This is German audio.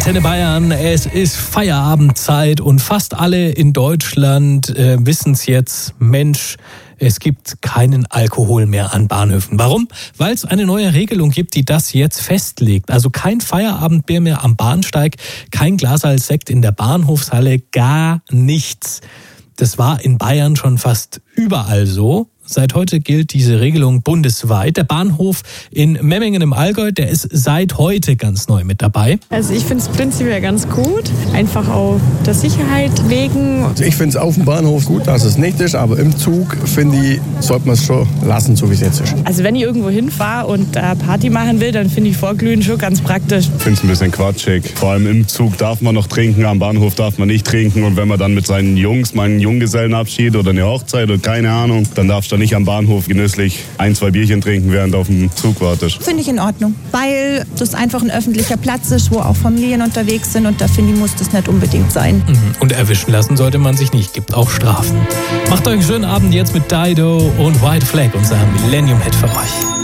Antenne Bayern. Es ist Feierabendzeit und fast alle in Deutschland wissen es jetzt. Mensch, es gibt keinen Alkohol mehr an Bahnhöfen. Warum? Weil es eine neue Regelung gibt, die das jetzt festlegt. Also kein Feierabendbier mehr am Bahnsteig, kein Glaserl Sekt in der Bahnhofshalle, gar nichts. Das war in Bayern schon fast überall so. Seit heute gilt diese Regelung bundesweit. Der Bahnhof in Memmingen im Allgäu, der ist seit heute ganz neu mit dabei. Also ich finde es prinzipiell ganz gut, einfach auf der Sicherheit wegen. Also ich finde es auf dem Bahnhof gut, dass es nicht ist, aber im Zug, finde ich, sollte man es schon lassen, so wie es jetzt ist. Also wenn ich irgendwo hinfahre und Party machen will, dann finde ich Vorglühen schon ganz praktisch. Ich finde es ein bisschen quatschig. Vor allem im Zug darf man noch trinken, am Bahnhof darf man nicht trinken. Und wenn man dann mit seinen Jungs mal einen Junggesellenabschied oder eine Hochzeit oder keine Ahnung, dann darfst du nicht am Bahnhof genüsslich 1-2 Bierchen trinken, während du auf dem Zug wartest. Finde ich in Ordnung, weil das einfach ein öffentlicher Platz ist, wo auch Familien unterwegs sind und da finde ich, muss das nicht unbedingt sein. Und erwischen lassen sollte man sich nicht, gibt auch Strafen. Macht euch einen schönen Abend jetzt mit Dido und White Flag, unser Millennium-Hit für euch.